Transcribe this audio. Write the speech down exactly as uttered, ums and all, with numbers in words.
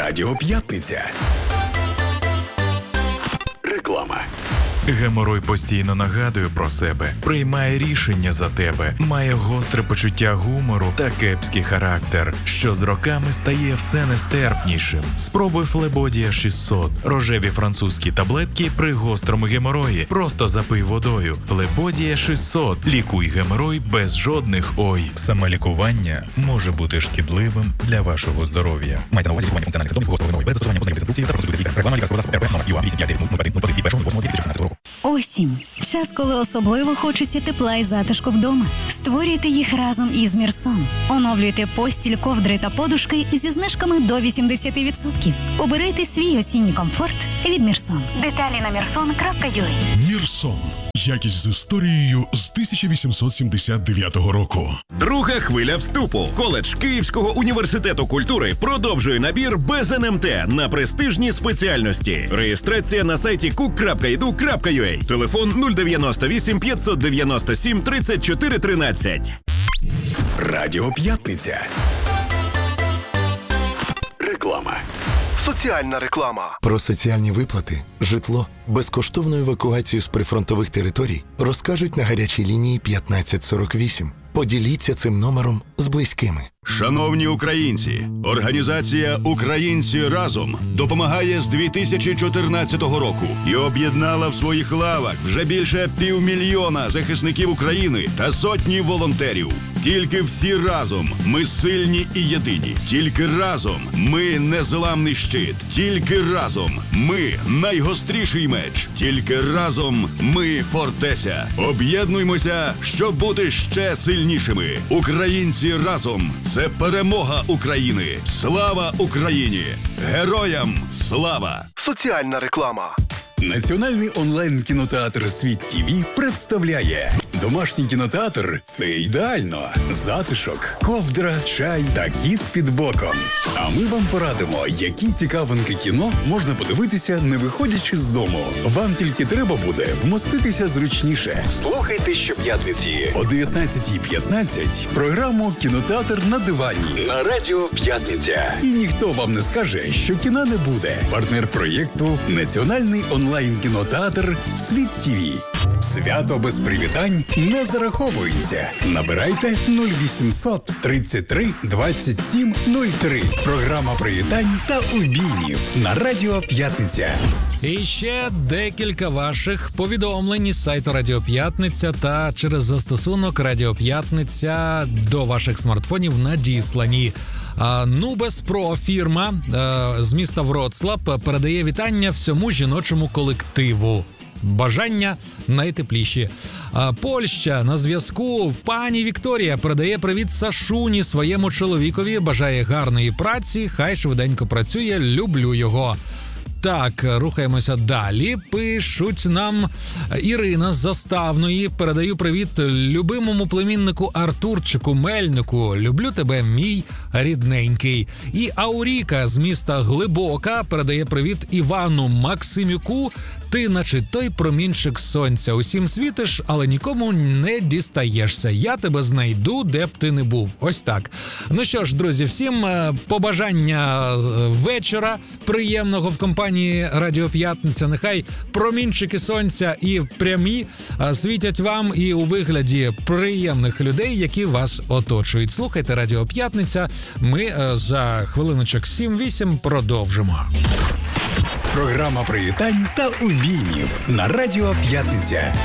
Радіо П'ятниця. Реклама. Геморой постійно нагадує про себе, приймає рішення за тебе, має гостре почуття гумору та кепський характер, що з роками стає все нестерпнішим. Спробуй Флебодія шістсот. Рожеві французькі таблетки при гострому геморої. Просто запий водою. Флебодія шістсот. Лікуй геморой без жодних ой. Самолікування може бути шкідливим для вашого здоров'я. Мається на увазі лікування функціональних симптомів гострого геморою без застосування позначених інструкції та процедури лікаря. Реклама лікарського засобу РП номер ю а вісім п'ять нуль один нуль один першого восьмого дві тисячі сімнадцятого року. Осінь. Час, коли особливо хочеться тепла і затишку вдома. Створюйте їх разом із Мірсон. Оновлюйте постіль, ковдри та подушки зі знижками до вісімдесят відсотків. Обирайте свій осінній комфорт від Мірсон. Деталі на мірсон крапка ю а. Мірсон. Якість з історією з тисяча вісімсот сімдесят дев'ятого року. Друга хвиля вступу. Коледж Київського університету культури продовжує набір без ен ем те на престижні спеціальності. Реєстрація на сайті кук крапка і ду крапка ю а. Телефон нуль дев'яносто вісім п'ятсот дев'яносто сім тридцять чотири тринадцять. Радіо П'ятниця. Реклама. Соціальна реклама. Про соціальні виплати, житло, безкоштовну евакуацію з прифронтових територій розкажуть на гарячій лінії п'ятнадцять сорок вісім. Поділіться цим номером з близькими. Шановні українці, організація «Українці разом» допомагає з дві тисячі чотирнадцятого року і об'єднала в своїх лавах вже більше півмільйона захисників України та сотні волонтерів. Тільки всі разом ми сильні і єдині. Тільки разом ми незламний щит. Тільки разом ми найгостріший меч. Тільки разом ми фортеця. Об'єднуймося, щоб бути ще сильнішими. Українці разом. Це перемога України. Слава Україні! Героям слава! Соціальна реклама. Національний онлайн-кінотеатр «Світ ТІВІ» представляє домашній кінотеатр – це ідеально. Затишок, ковдра, чай та кіт під боком. А ми вам порадимо, які цікавинки кіно можна подивитися, не виходячи з дому. Вам тільки треба буде вмоститися зручніше. Слухайте щоп'ятниці о дев'ятнадцятій п'ятнадцять програму «Кінотеатр на дивані» на Радіо П'ятниця. І ніхто вам не скаже, що кіна не буде. Партнер проєкту – Національний онлайн-кінотеатр «Світ ТІВІ». Свято без привітань не зараховується. Набирайте нуль вісімсот тридцять три двадцять сім нуль три. Програма привітань та обіймів на Радіо П'ятниця. І ще декілька ваших повідомлень із сайту Радіо П'ятниця та через застосунок Радіо П'ятниця до ваших смартфонів надіслані. Нубес Про фірма з міста Вроцлав передає вітання всьому жіночому колективу. Бажання найтепліші. Польща на зв'язку. Пані Вікторія передає привіт Сашуні, своєму чоловікові. Бажає гарної праці, хай швиденько працює, люблю його. Так, рухаємося далі. Пишуть нам Ірина з Заставної. Передаю привіт любимому племіннику Артурчику Мельнику. Люблю тебе, мій рідненький. І Ауріка з міста Глибока передає привіт Івану Максимюку. Ти, наче той промінчик сонця. Усім світиш, але нікому не дістаєшся. Я тебе знайду, де б ти не був. Ось так. Ну що ж, друзі, всім побажання вечора приємного в компанії Радіо П'ятниця. Нехай промінчики сонця і прямі світять вам і у вигляді приємних людей, які вас оточують. Слухайте Радіо П'ятниця. Ми за хвилиночок сім-вісім продовжимо. Програма привітань та обіймів на Радіо П'ятниця.